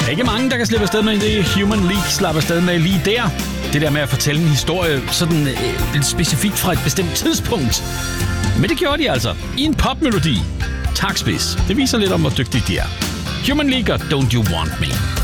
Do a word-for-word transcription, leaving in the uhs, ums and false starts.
er ikke mange, der kan slippe afsted med det. Human League slapper afsted med lige der. Det der med at fortælle en historie sådan øh, lidt specifikt fra et bestemt tidspunkt. Men det gjorde de altså i en popmelodi. Tak, Spids. Det viser lidt om, hvor dygtige de er. Human League og Don't You Want Me.